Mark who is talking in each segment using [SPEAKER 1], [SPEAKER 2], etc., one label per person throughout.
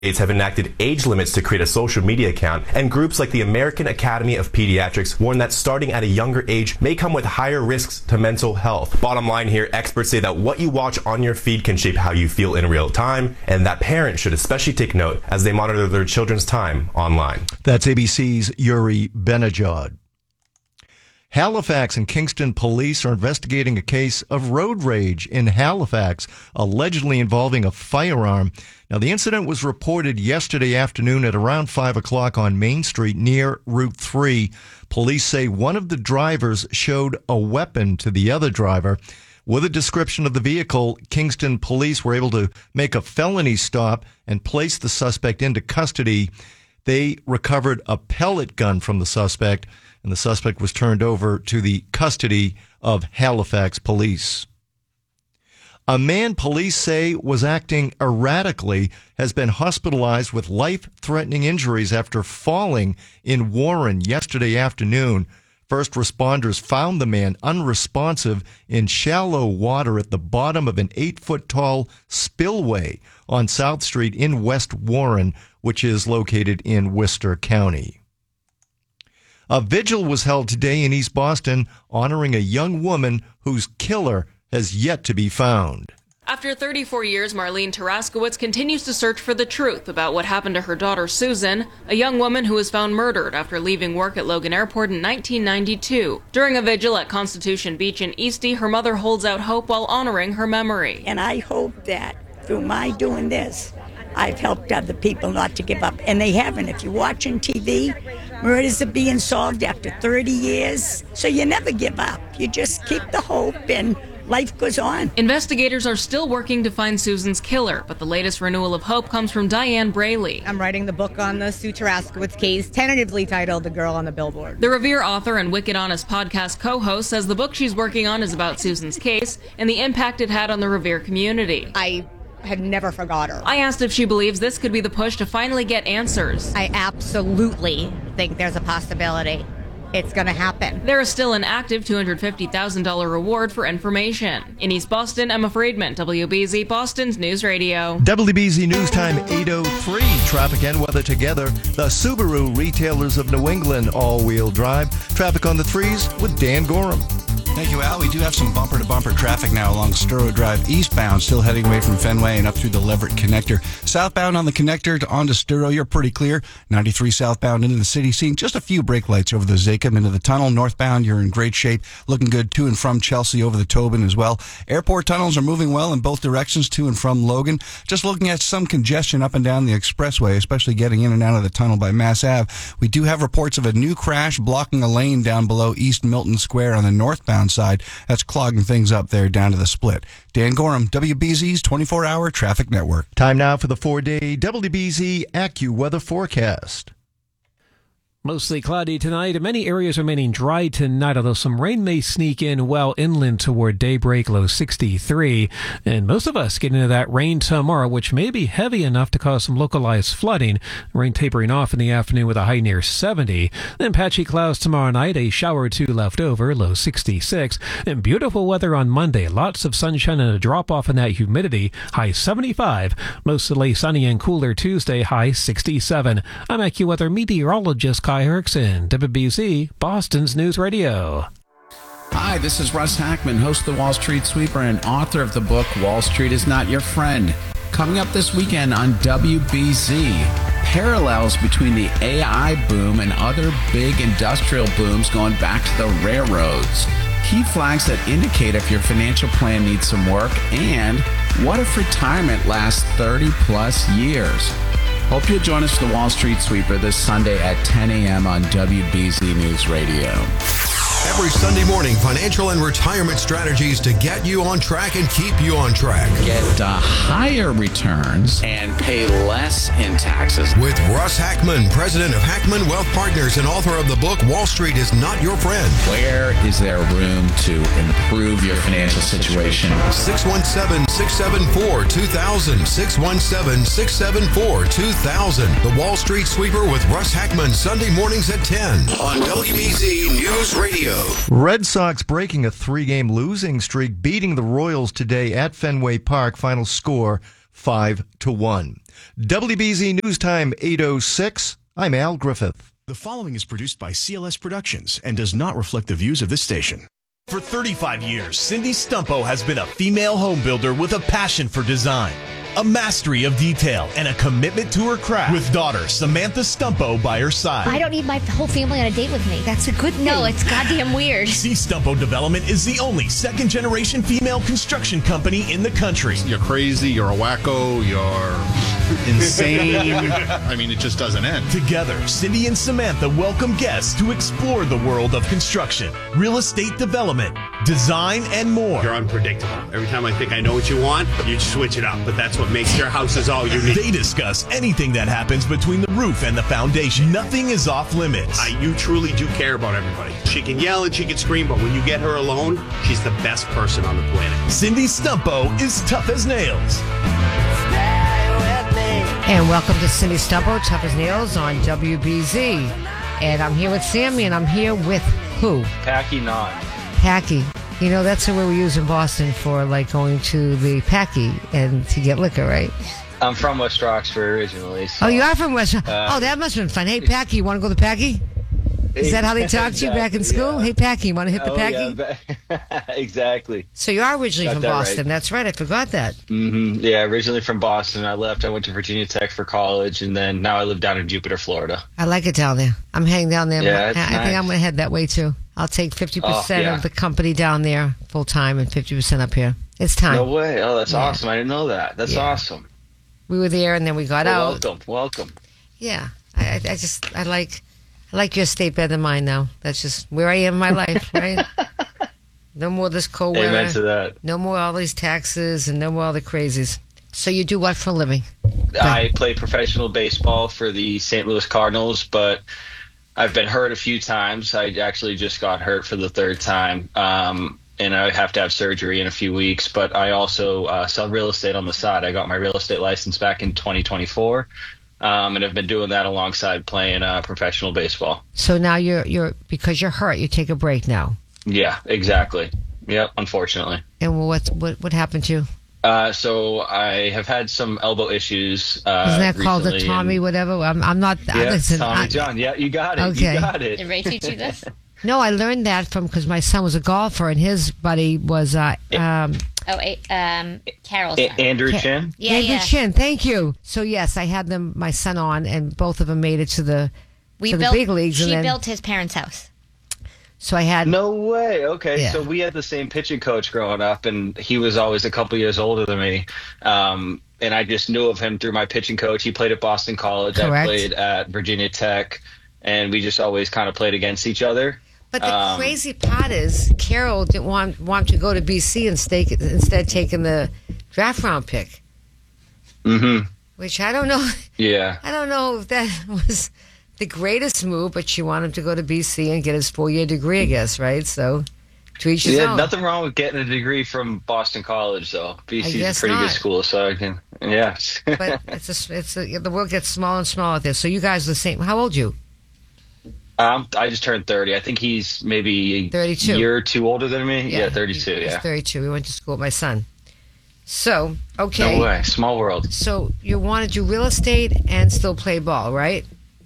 [SPEAKER 1] States have enacted age limits to create a social media account, and groups like the American Academy of Pediatrics warn that starting at a younger age may come with higher risks to mental health. Bottom line here, experts say that what you watch on your feed can shape how you feel in real time, and that parents should especially take note as they monitor their children's time online.
[SPEAKER 2] That's ABC's Yuri Benajad. Halifax and Kingston police are investigating a case of road rage in Halifax, allegedly involving a firearm. Now, the incident was reported yesterday afternoon at around 5 o'clock on Main Street near Route 3. Police say one of the drivers showed a weapon to the other driver. With a description of the vehicle, Kingston police were able to make a felony stop and place the suspect into custody. They recovered a pellet gun from the suspect, and the suspect was turned over to the custody of Halifax police. A man police say was acting erratically has been hospitalized with life-threatening injuries after falling in Warren yesterday afternoon. First responders found the man unresponsive in shallow water at the bottom of an 8-foot-tall spillway on South Street in West Warren, which is located in Worcester County. A vigil was held today in East Boston honoring a young woman whose killer has yet to be found.
[SPEAKER 3] After 34 years, Marlene Taraskowitz continues to search for the truth about what happened to her daughter Susan, a young woman who was found murdered after leaving work at Logan Airport in 1992. During a vigil at Constitution Beach in Eastie, her mother holds out hope while honoring her memory.
[SPEAKER 4] And I hope that through my doing this, I've helped other people not to give up. And they haven't. If you're watching TV, murders are being solved after 30 years. So you never give up. You just keep the hope and life goes on.
[SPEAKER 3] Investigators are still working to find Susan's killer, but the latest renewal of hope comes from Diane Braley.
[SPEAKER 5] I'm writing the book on the Sue Taraskowitz case, tentatively titled The Girl on the Billboard.
[SPEAKER 3] The Revere author and Wicked Honest podcast co-host says the book she's working on is about Susan's case and the impact it had on the Revere community.
[SPEAKER 5] I had never forgot her.
[SPEAKER 3] I asked if she believes this could be the push to finally get answers.
[SPEAKER 5] I absolutely think there's a possibility it's going to happen.
[SPEAKER 3] There is still an active $250,000 reward for information. In East Boston, Emma Friedman, WBZ Boston's News Radio.
[SPEAKER 2] WBZ News Time 8:03. Traffic and weather together. The Subaru Retailers of New England all-wheel drive. Traffic on the threes with Dan Gorham.
[SPEAKER 6] Thank you, Al. We do have some bumper-to-bumper traffic now along Sturo Drive eastbound, still heading away from Fenway and up through the Leverett Connector. Southbound on the connector to onto Sturo, you're pretty clear. 93 southbound into the city, seeing just a few brake lights over the Zakim into the tunnel. Northbound, you're in great shape, looking good to and from Chelsea over the Tobin as well. Airport tunnels are moving well in both directions to and from Logan. Just looking at some congestion up and down the expressway, especially getting in and out of the tunnel by Mass Ave. We do have reports of a new crash blocking a lane down below East Milton Square on the northbound side. That's clogging things up there down to the split. Dan Gorham, WBZ's 24-hour traffic network.
[SPEAKER 2] Time now for the 4-day WBZ AccuWeather forecast.
[SPEAKER 7] Mostly cloudy tonight, and many areas remaining dry tonight, although some rain may sneak in well inland toward daybreak, low 63. And most of us get into that rain tomorrow, which may be heavy enough to cause some localized flooding. Rain tapering off in the afternoon with a high near 70. Then patchy clouds tomorrow night, a shower or two left over, low 66. And beautiful weather on Monday, lots of sunshine and a drop-off in that humidity, high 75. Mostly sunny and cooler Tuesday, high 67. I'm AccuWeather meteorologist Kai Erickson, WBZ, Boston's News Radio.
[SPEAKER 8] Hi, this is Russ Hackman, host of the Wall Street Sweeper and author of the book Wall Street is Not Your Friend. Coming up this weekend on WBZ, parallels between the AI boom and other big industrial booms going back to the railroads. Key flags that indicate if your financial plan needs some work, and what if retirement lasts 30 plus years. Hope you'll join us for the Wall Street Sweeper this Sunday at 10 a.m. on WBZ News Radio.
[SPEAKER 9] Every Sunday morning, financial and retirement strategies to get you on track and keep you on track.
[SPEAKER 8] Get higher returns and pay less in taxes.
[SPEAKER 9] With Russ Hackman, president of Hackman Wealth Partners and author of the book Wall Street is Not Your Friend.
[SPEAKER 8] Where is there room to improve your financial situation?
[SPEAKER 9] 617-674-2000. 617-674-2000. The Wall Street Sweeper with Russ Hackman, Sunday mornings at 10 on WBZ News Radio.
[SPEAKER 2] Red Sox breaking a 3-game losing streak, beating the Royals today at Fenway Park. Final score 5-1. WBZ News Time 8:06. I'm Al Griffith.
[SPEAKER 10] The following is produced by CLS Productions and does not reflect the views of this station.
[SPEAKER 11] For 35 years, Cindy Stumpo has been a female home builder with a passion for design, a mastery of detail, and a commitment to her craft. With daughter Samantha Stumpo by her side.
[SPEAKER 12] I don't need my whole family on a date with me. That's a good thing. No, it's goddamn weird.
[SPEAKER 11] C. Stumpo Development is the only second-generation female construction company in the country.
[SPEAKER 13] You're crazy, you're a wacko, you're insane. I mean, it just doesn't end.
[SPEAKER 11] Together, Cindy and Samantha welcome guests to explore the world of construction, real estate development, design, and more.
[SPEAKER 14] You're unpredictable. Every time I think I know what you want, you switch it up. But that's what makes your houses all unique.
[SPEAKER 11] They discuss anything that happens between the roof and the foundation. Nothing is off limits.
[SPEAKER 14] You truly do care about everybody. She can yell and she can scream, but when you get her alone, she's the best person on the planet.
[SPEAKER 11] Cindy Stumpo is tough as nails.
[SPEAKER 15] And welcome to Cindy Stumpo, Tough as Nails on WBZ. And I'm here with Sammy, and I'm here with who?
[SPEAKER 16] Packy Nod.
[SPEAKER 15] Packy. You know, that's the word we use in Boston for, like, going to the Packy and to get liquor, right?
[SPEAKER 16] I'm from West Roxbury originally. So,
[SPEAKER 15] oh, you are from West Roxbury? Oh, that must have been fun. Hey, Packy, you want to go to the Packy? Is that how they talk to you back in school? Yeah. Hey, Packy, you want to hit the Packy?
[SPEAKER 16] Yeah, exactly.
[SPEAKER 15] So you are originally from Boston. Right. That's right. I forgot that.
[SPEAKER 16] Mm-hmm. Yeah, originally from Boston. I left. I went to Virginia Tech for college, and then now I live down in Jupiter, Florida.
[SPEAKER 15] I like it down there. I'm hanging down there.
[SPEAKER 16] Yeah,
[SPEAKER 15] I think I'm going to head that way, too. I'll take 50% of the company down there full-time and 50% up here. It's time.
[SPEAKER 16] No way. Oh, that's awesome. I didn't know that. That's awesome.
[SPEAKER 15] We were there, and then we got out.
[SPEAKER 16] Welcome.
[SPEAKER 15] Yeah. I like your state better than mine now. That's just where I am in my life, right? No more this cold weather.
[SPEAKER 16] Amen to that.
[SPEAKER 15] No more all these taxes and no more all the crazies. So you do what for a living?
[SPEAKER 16] I play professional baseball for the St. Louis Cardinals, but I've been hurt a few times. I actually just got hurt for the third time, and I have to have surgery in a few weeks. But I also sell real estate on the side. I got my real estate license back in 2024. And I've been doing that alongside playing professional baseball.
[SPEAKER 15] So now you're because you're hurt, you take a break now.
[SPEAKER 16] Yeah, exactly. Yep, unfortunately.
[SPEAKER 15] And what happened to you?
[SPEAKER 16] So I have had some elbow issues.
[SPEAKER 15] Isn't that called a Tommy whatever? I'm not.
[SPEAKER 16] Yeah,
[SPEAKER 15] listen,
[SPEAKER 16] Tommy John. Yeah, you got it.
[SPEAKER 15] Okay.
[SPEAKER 16] You got it.
[SPEAKER 12] Did Ray teach you this?
[SPEAKER 15] No, I learned that because my son was a golfer and his buddy was
[SPEAKER 12] Carol's son.
[SPEAKER 16] Andrew Chin?
[SPEAKER 12] Yeah,
[SPEAKER 15] Andrew Chin, thank you. So, yes, I had my son on, and both of them made it to the big leagues.
[SPEAKER 12] She built his parents' house.
[SPEAKER 15] So I had...
[SPEAKER 16] No way. Okay, so we had the same pitching coach growing up, and he was always a couple years older than me. And I just knew of him through my pitching coach. He played at Boston College.
[SPEAKER 15] Correct.
[SPEAKER 16] I played at Virginia Tech, and we just always kind of played against each other.
[SPEAKER 15] But the crazy part is Carol didn't want to go to BC and instead taking the draft round pick.
[SPEAKER 16] Mm-hmm.
[SPEAKER 15] Which I don't know.
[SPEAKER 16] Yeah.
[SPEAKER 15] I don't know if that was the greatest move, but she wanted him to go to BC and get his 4-year degree, I guess, right? So to each his own.
[SPEAKER 16] Nothing wrong with getting a degree from Boston College, though. BC's a pretty
[SPEAKER 15] not.
[SPEAKER 16] Good school, so I can, yeah.
[SPEAKER 15] But the world gets smaller and smaller out there. So you guys are the same. How old are you?
[SPEAKER 16] I just turned 30. I think he's maybe
[SPEAKER 15] 32.
[SPEAKER 16] A year or two older than me. Yeah, 32,
[SPEAKER 15] He's 32. We went to school with my son. So, okay.
[SPEAKER 16] No way. Small world.
[SPEAKER 15] So you want to do real estate and still play ball, right?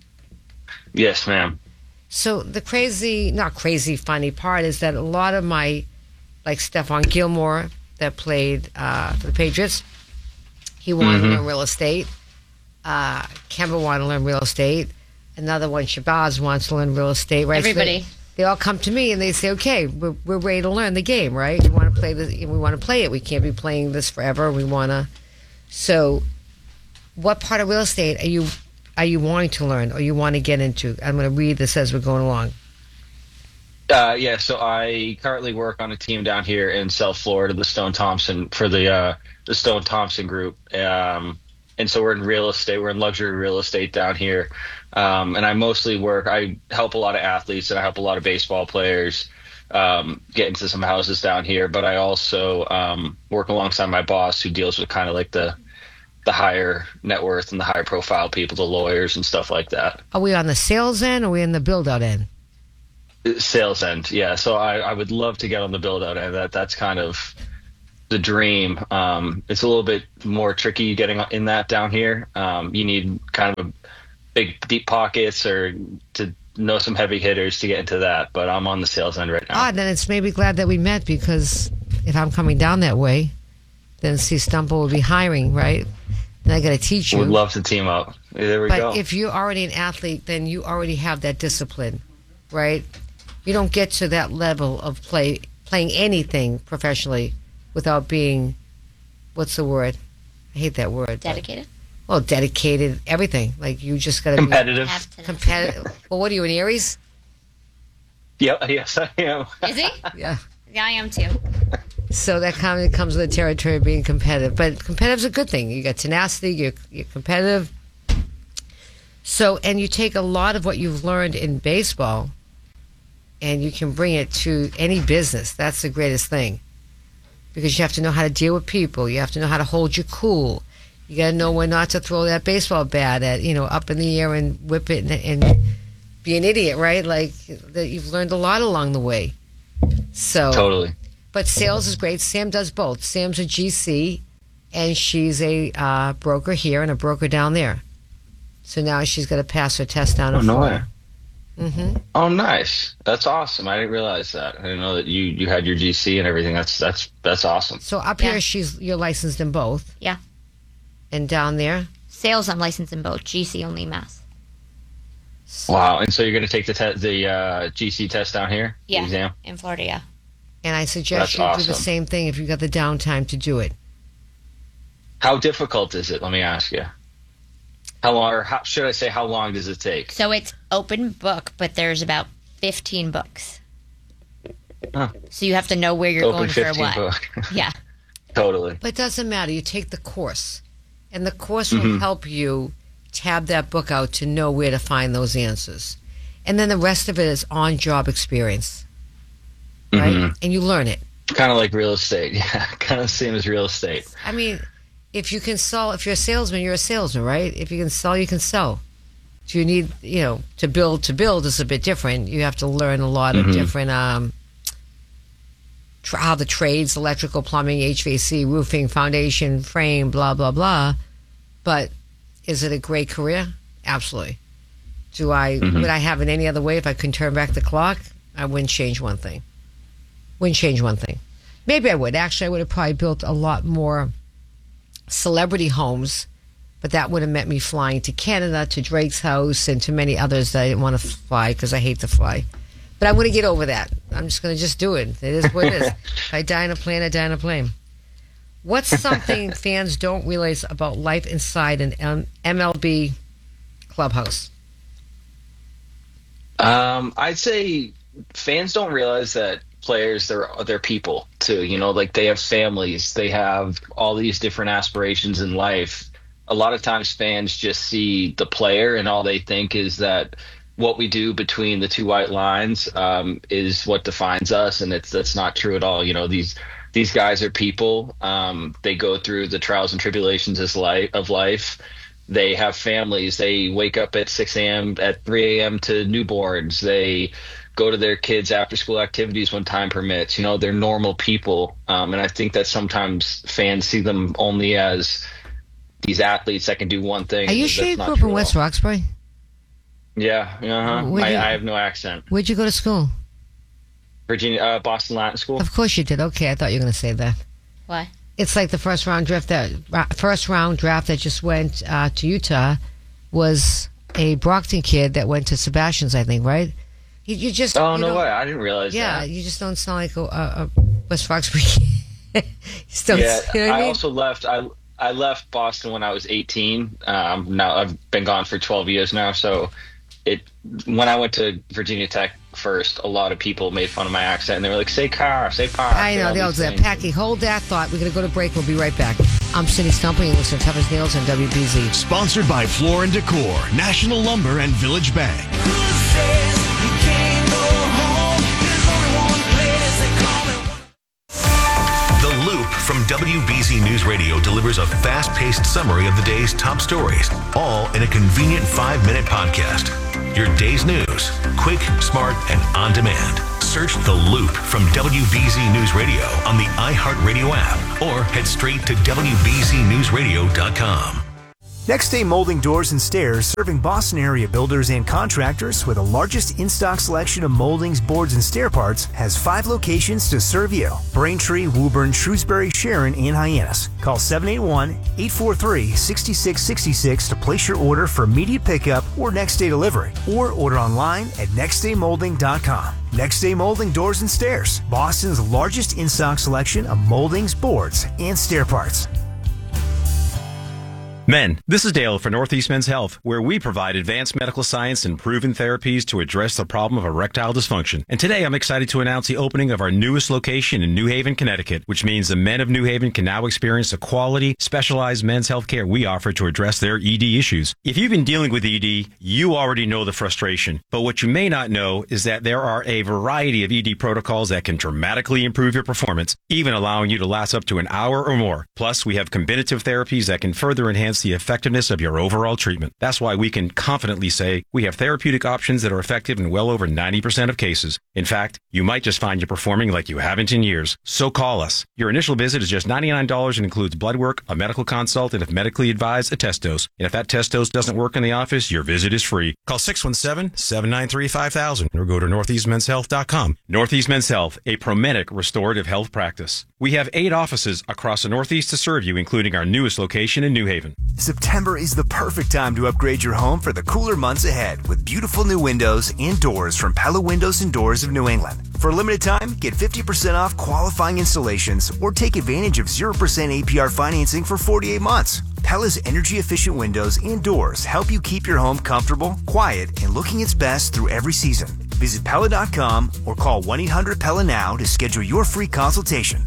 [SPEAKER 16] Yes, ma'am.
[SPEAKER 15] So the funny part is that a lot of my, like Stephon Gilmore that played for the Patriots, he wanted to learn real estate. Kemba wanted to learn real estate. Another one, Shabazz, wants to learn real estate, right?
[SPEAKER 12] Everybody.
[SPEAKER 15] So they all come to me and they say, "Okay, we're ready to learn the game, right? We want to play this. We want to play it. We can't be playing this forever. We want to." So, what part of real estate are you wanting to learn, or you want to get into? I'm going to read this as we're going along.
[SPEAKER 16] Yeah. So I currently work on a team down here in South Florida, the Stone Thompson for the Stone Thompson Group. And so we're in real estate. We're in luxury real estate down here. And I mostly I help a lot of athletes and I help a lot of baseball players get into some houses down here. But I also work alongside my boss who deals with kind of like the higher net worth and the higher profile people, the lawyers and stuff like that.
[SPEAKER 15] Are we on the sales end or are we in the build out end?
[SPEAKER 16] Sales end, yeah. So I would love to get on the build out end. That's kind of the dream. It's a little bit more tricky getting in that down here. You need kind of a big, deep pockets or to know some heavy hitters to get into that. But I'm on the sales end right now.
[SPEAKER 15] Then it's maybe glad that we met, because if I'm coming down that way, then C. Stumpo will be hiring, right? And I got to teach you.
[SPEAKER 16] Would love to team up. There we go.
[SPEAKER 15] But if you're already an athlete, then you already have that discipline, right? You don't get to that level of playing anything professionally without being, what's the word? I hate that word.
[SPEAKER 12] Dedicated?
[SPEAKER 15] Well, dedicated, everything. Like, you just got to be
[SPEAKER 16] competitive.
[SPEAKER 15] Competitive. Well, what are you, an Aries?
[SPEAKER 16] Yeah, yes, I am.
[SPEAKER 12] Is he?
[SPEAKER 15] Yeah.
[SPEAKER 12] Yeah, I am too.
[SPEAKER 15] So that kind of comes with the territory of being competitive. But competitive's a good thing. You got tenacity, you're competitive. So, and you take a lot of what you've learned in baseball and you can bring it to any business. That's the greatest thing. Because you have to know how to deal with people. You have to know how to hold your cool. You got to know when not to throw that baseball bat up in the air and whip it and be an idiot, right? Like, that you've learned a lot along the way. So
[SPEAKER 16] totally.
[SPEAKER 15] But sales is great. Sam does both. Sam's a GC, and she's a broker here and a broker down there. So now she's got to pass her test down in Florida. Mm-hmm.
[SPEAKER 16] Oh, nice. That's awesome. I didn't realize that. I didn't know that you had your GC and everything. That's awesome.
[SPEAKER 15] So up here, you're licensed in both.
[SPEAKER 12] Yeah.
[SPEAKER 15] And down there?
[SPEAKER 12] Sales, I'm licensed in both. GC only Mass.
[SPEAKER 16] Wow. And so you're going to take the GC test down here?
[SPEAKER 12] Yeah.
[SPEAKER 16] The exam?
[SPEAKER 12] In Florida, yeah.
[SPEAKER 15] And I suggest you do the same thing if you've got the downtime to do it.
[SPEAKER 16] How difficult is it? Let me ask you. How long, or should I say, how long does it take?
[SPEAKER 12] So it's open book, but there's about 15 books.
[SPEAKER 16] Huh.
[SPEAKER 12] So you have to know where you're
[SPEAKER 16] Open
[SPEAKER 12] going for
[SPEAKER 16] 15
[SPEAKER 12] what.
[SPEAKER 16] book.
[SPEAKER 12] Yeah.
[SPEAKER 16] Totally.
[SPEAKER 15] But it doesn't matter. You take the course. And the course will help you tab that book out to know where to find those answers. And then the rest of it is on-job experience. Right? Mm-hmm. And you learn it.
[SPEAKER 16] Kind of like real estate. Yeah, kind of the same as real estate.
[SPEAKER 15] I mean, if you can sell, if you're a salesman, you're a salesman, right? If you can sell, you can sell. Do you need, to build is a bit different. You have to learn a lot of different, how the trades, electrical, plumbing, HVAC, roofing, foundation, frame, blah, blah, blah. But is it a great career? Absolutely. Would I have it any other way if I could turn back the clock? I wouldn't change one thing. Maybe I would. Actually, I would have probably built a lot more celebrity homes, but that would have meant me flying to Canada, to Drake's house, and to many others that I didn't want to fly because I hate to fly. But I'm going to get over that. I'm just going to just do it. It is what it is. If I die in a plane, I die in a plane. What's something fans don't realize about life inside an MLB clubhouse?
[SPEAKER 16] I'd say fans don't realize that players, they're people too. Like they have families, they have all these different aspirations in life. A lot of times fans just see the player and all they think is that what we do between the two white lines is what defines us, and that's not true at all. These guys are people. They go through the trials and tribulations of life. They have families. They wake up at 6 a.m. at 3 a.m. to newborns. They go to their kids' after-school activities when time permits. They're normal people. And I think that sometimes fans see them only as these athletes that can do one thing.
[SPEAKER 15] Are you sure you grew up in West Roxbury?
[SPEAKER 16] Yeah. I have no accent.
[SPEAKER 15] Where'd you go to school?
[SPEAKER 16] Virginia, Boston Latin School.
[SPEAKER 15] Of course you did. Okay, I thought you were going to say that.
[SPEAKER 12] Why?
[SPEAKER 15] It's like the first round draft that just went to Utah was a Brockton kid that went to Sebastian's, I think, right? You just
[SPEAKER 16] no way! I didn't realize that.
[SPEAKER 15] Yeah, you just don't sound like a West Roxbury kid.
[SPEAKER 16] I also left. I left Boston when I was 18. Now I've been gone for 12 years now. So when I went to Virginia Tech first, a lot of people made fun of my accent, and they were like, "Say car, say par."
[SPEAKER 15] I know they all do that. Packy, hold that thought. We're gonna go to break. We'll be right back. I'm Cindy Stumpo. You listen to Tough as Nails on WBZ.
[SPEAKER 10] Sponsored by Floor & Decor, National Lumber, and Village Bank.
[SPEAKER 9] The Loop from WBZ News Radio delivers a fast-paced summary of the day's top stories, all in a convenient 5-minute podcast. Your day's news, quick, smart, and on demand.
[SPEAKER 17] Search The Loop from WBZ News Radio on the iHeartRadio app or head straight to WBZNewsRadio.com.
[SPEAKER 18] Next Day Molding Doors and Stairs, serving Boston area builders and contractors with the largest in-stock selection of moldings, boards, and stair parts, has 5 locations to serve you. Braintree, Woburn, Shrewsbury, Sharon, and Hyannis. Call 781-843-6666 to place your order for immediate pickup or next day delivery, or order online at nextdaymolding.com. Next Day Molding Doors and Stairs, Boston's largest in-stock selection of moldings, boards, and stair parts.
[SPEAKER 19] Men, this is Dale for Northeast Men's Health, where we provide advanced medical science and proven therapies to address the problem of erectile dysfunction. And today I'm excited to announce the opening of our newest location in New Haven, Connecticut, which means the men of New Haven can now experience the quality, specialized men's health care we offer to address their ED issues. If you've been dealing with ED, you already know the frustration. But what you may not know is that there are a variety of ED protocols that can dramatically improve your performance, even allowing you to last up to an hour or more. Plus, we have combinative therapies that can further enhance the effectiveness of your overall treatment. That's why we can confidently say we have therapeutic options that are effective in well over 90% of cases. In fact, you might just find you performing like you haven't in years. So call us. Your initial visit is just $99 and includes blood work, a medical consult, and if medically advised, a test dose. And if that test dose doesn't work in the office, your visit is free. Call 617-793-5000 or go to northeastmenshealth.com. Northeast Men's Health, a Promedic restorative health practice. We have 8 offices across the Northeast to serve you, including our newest location in New Haven.
[SPEAKER 18] September is the perfect time to upgrade your home for the cooler months ahead with beautiful new windows and doors from Pella Windows and Doors of New England. For a limited time, get 50% off qualifying installations or take advantage of 0% APR financing for 48 months. Pella's energy-efficient windows and doors help you keep your home comfortable, quiet, and looking its best through every season. Visit Pella.com or call 1-800-PELLA now to schedule your free consultation.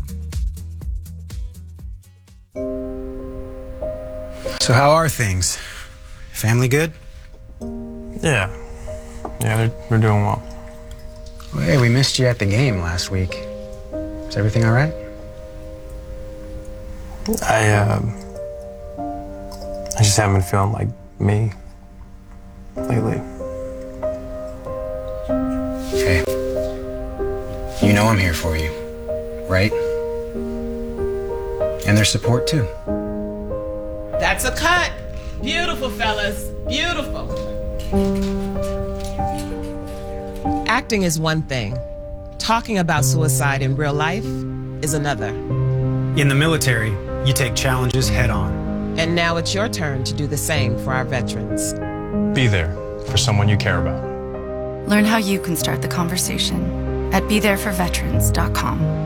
[SPEAKER 20] So how are things? Family good?
[SPEAKER 21] Yeah, they're doing well.
[SPEAKER 20] Well, hey, we missed you at the game last week. Is everything all right?
[SPEAKER 21] I just haven't been feeling like me lately.
[SPEAKER 20] Hey, you know I'm here for you, right? And there's support too.
[SPEAKER 22] That's a cut. Beautiful, fellas. Beautiful. Acting is one thing. Talking about suicide in real life is another.
[SPEAKER 20] In the military, you take challenges head on.
[SPEAKER 22] And now it's your turn to do the same for our veterans.
[SPEAKER 21] Be there for someone you care about.
[SPEAKER 23] Learn how you can start the conversation at BeThereForVeterans.com.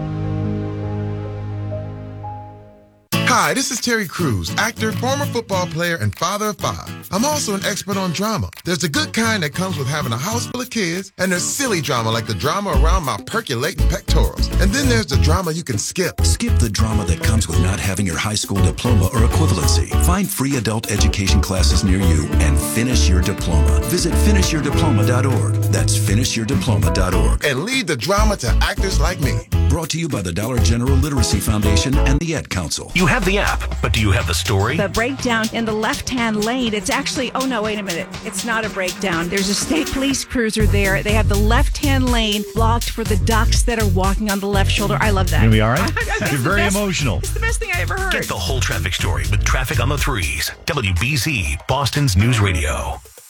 [SPEAKER 24] Hi, this is Terry Crews, actor, former football player, and father of 5. I'm also an expert on drama. There's the good kind that comes with having a house full of kids, and there's silly drama like the drama around my percolating pectorals. And then there's the drama you can skip.
[SPEAKER 25] Skip the drama that comes with not having your high school diploma or equivalency. Find free adult education classes near you and finish your diploma. Visit finishyourdiploma.org. That's finishyourdiploma.org.
[SPEAKER 24] And leave the drama to actors like me.
[SPEAKER 25] Brought to you by the Dollar General Literacy Foundation and the Ed Council.
[SPEAKER 17] You have the app, but do you have the story?
[SPEAKER 26] The breakdown in the left-hand lane, it's actually, oh no, wait a minute. It's not a breakdown. There's a state police cruiser there. They have the left-hand lane blocked for the ducks that are walking on the left shoulder. I love that.
[SPEAKER 2] Gonna be all right? You're very emotional.
[SPEAKER 26] It's the best thing I ever heard.
[SPEAKER 17] Get the whole traffic story with Traffic on the Threes. WBZ, Boston's News Radio.